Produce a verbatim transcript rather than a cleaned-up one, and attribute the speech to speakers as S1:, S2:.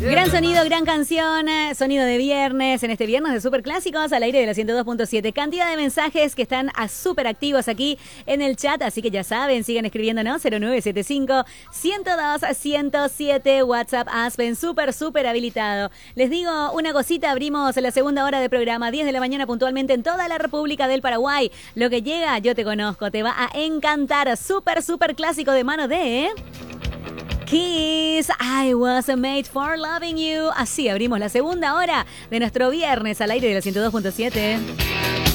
S1: Gran sonido, gran canción, sonido de viernes, en este viernes de Super Clásicos al aire de la ciento dos punto siete. Cantidad de mensajes que están a súper activos aquí en el chat, así que ya saben, sigan escribiéndonos cero nueve siete cinco, uno cero dos, uno cero siete, WhatsApp Aspen, súper, súper habilitado. Les digo una cosita, abrimos la segunda hora de programa, diez de la mañana puntualmente en toda la República del Paraguay. Lo que llega, yo te conozco, te va a encantar. Súper, súper clásico de mano de... ¿eh? Kiss, I was made for loving you. Así abrimos la segunda hora de nuestro viernes al aire de la ciento dos punto siete.